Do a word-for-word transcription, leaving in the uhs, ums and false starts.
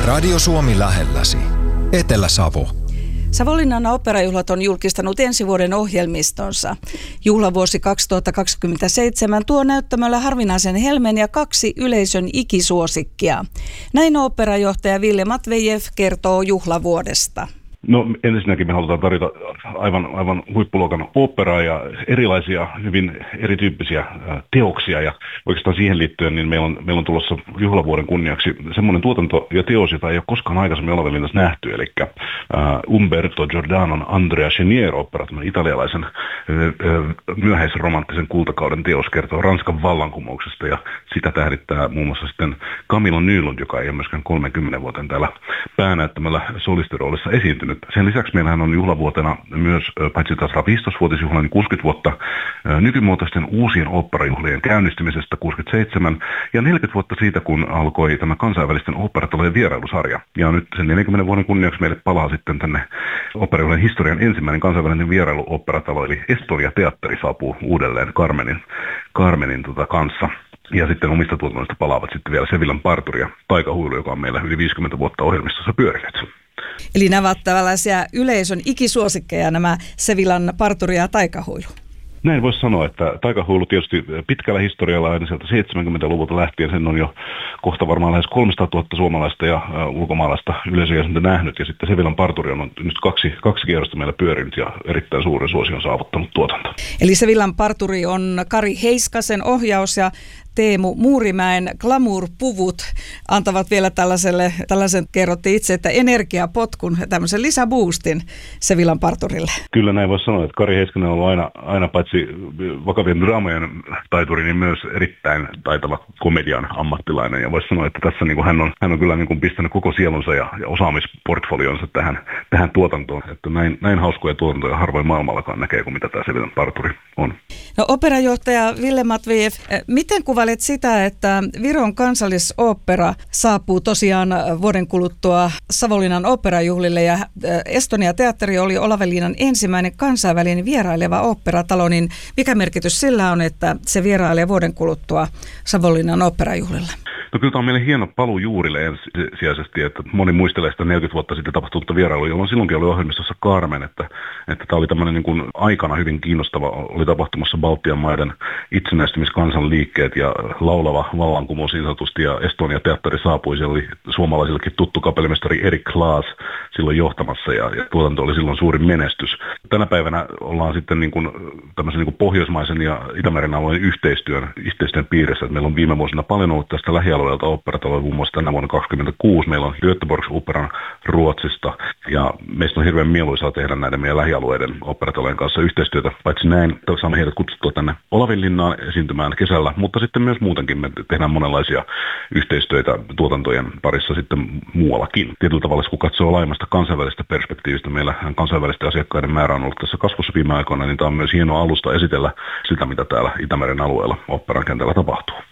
Radio Suomi lähelläsi. Etelä-Savo. Savonlinnan oopperajuhlat on julkistanut ensi vuoden ohjelmistonsa. Juhlavuosi kaksituhattakaksikymmentäseitsemän tuo näyttämöllä harvinaisen helmen ja kaksi yleisön ikisuosikkia. Näin oopperajohtaja Ville Matvejev kertoo juhlavuodesta. No ensinnäkin me halutaan tarjota aivan, aivan huippuluokan oopperaa ja erilaisia hyvin erityyppisiä teoksia, ja oikeastaan siihen liittyen niin meillä on, meillä on tulossa juhlavuoden kunniaksi semmoinen tuotanto ja teos, jota ei ole koskaan aikaisemmin Olavinlinnassa nähty, eli uh, Umberto Giordanon Andrea Chenier-opera, tämmöinen italialaisen uh, myöhäisromanttisen kultakauden teos, kertoo Ranskan vallankumouksesta, ja sitä tähdittää muun muassa sitten Camilla Nylund, joka ei ole myöskään kolmekymmentä vuoteen täällä päänäyttämällä solistiroolissa esiintynyt. Sen lisäksi meillähän on juhlavuotena myös, paitsi taas viisitoistavuotisjuhla, niin kuusikymmentä vuotta nykymuotoisten uusien oopperajuhlien käynnistymisestä kuusikymmentäseitsemän ja neljäkymmentä vuotta siitä, kun alkoi tämä kansainvälisten oopperatalojen vierailusarja. Ja nyt sen neljänkymmenen vuoden kunniaksi meille palaa sitten tänne oopperajuhlien historian ensimmäinen kansainvälinen vierailu oopperatalo, eli Estonia Teatteri saapuu uudelleen Carmenin, Carmenin tota kanssa. Ja sitten omista tuotannoista palaavat sitten vielä Sevillan parturi ja Taikahuilu, joka on meillä yli viisikymmentä vuotta ohjelmistossa pyörinyt. Eli nämä ovat tällaisia yleisön ikisuosikkeja, nämä Sevillan parturi ja Taikahuilu. Näin voisi sanoa, että Taikahuilu tietysti pitkällä historialla aina sieltä seitsemänkymmentäluvulta lähtien, sen on jo kohta varmaan lähes kolmesataatuhatta suomalaista ja uh, ulkomaalaista yleisöjäsentä nähnyt, ja sitten Sevillan parturi on nyt kaksi, kaksi kierrosta meillä pyörinyt ja erittäin suuren suosion saavuttanut tuotanto. Eli Sevillan parturi on Kari Heiskasen ohjaus ja Teemu Muurimäen glamour-puvut antavat vielä tällaiselle, tällaisen kerrotte itse, että energiapotkun, tämmöisen lisäboostin Sevillan parturille. Kyllä näin voisi sanoa, että Kari Heiskanen on ollut aina, aina paitsi vakavien draamojen taituri, niin myös erittäin taitava komedian ammattilainen. Ja voisi sanoa, että tässä niin kuin hän, on, hän on kyllä niin kuin pistänyt koko sielunsa ja, ja osaamisportfolionsa tähän, tähän tuotantoon. Että näin, näin hauskoja tuotantoja harvoin maailmallakaan näkee kuin mitä tämä Sevillan parturi on. No operajohtaja Ville Matvejev, miten kuvaat sitä, että Viron kansallisooppera saapuu tosiaan vuoden kuluttua Savonlinnan oopperajuhlille ja Estonia Teatteri oli Olavinlinnan ensimmäinen kansainvälinen vieraileva oopperatalo, niin mikä merkitys sillä on, että se vierailee vuoden kuluttua Savonlinnan oopperajuhlilla? No kyllä tämä on meille hieno paluu juurille ensisijaisesti, että moni muistelee sitä neljäkymmentä vuotta sitten tapahtunutta vierailua, jolloin silloinkin oli ohjelmistossa Carmen, että, että tämä oli tämmöinen niin kuin aikana hyvin kiinnostava, oli tapahtumassa Baltian maiden itsenäistymiskansanliikkeet ja laulava vallankumous niin sanotusti, ja Estonia Teatteri saapui, siellä oli suomalaisillekin tuttu kapellimestari Erik Klaas silloin johtamassa, ja, ja tuotanto oli silloin suuri menestys. Tänä päivänä ollaan sitten niin kuin tämmöisen niin kuin pohjoismaisen ja Itämeren alueen yhteistyön, yhteistyön piirissä, että meillä on viime vuosina paljon ollut tästä lähialueelta oopperataloja, muun muassa tänä vuonna kaksikymmentäkuusi meillä on Göteborgs-operan Ruotsista, ja meistä on hirveän mieluisaa tehdä näiden meidän lähialueiden oopperatalojen kanssa yhteistyötä, paitsi näin, saamme heidät kutsuttua tänne Olavinlinnaan esiintymään kesällä, mutta sitten myös muutenkin me tehdään monenlaisia yhteistyötä tuotantojen parissa sitten muuallakin. Tietyllä tavalla, kun katsoo laajemmasta kansainvälistä perspektiivistä, meillä kansainvälisten asiakkaiden määrä on ollut tässä kasvussa viime aikoina, niin tämä on myös hieno alusta esitellä sitä, mitä täällä Itämeren alueella oopperan kentällä tapahtuu.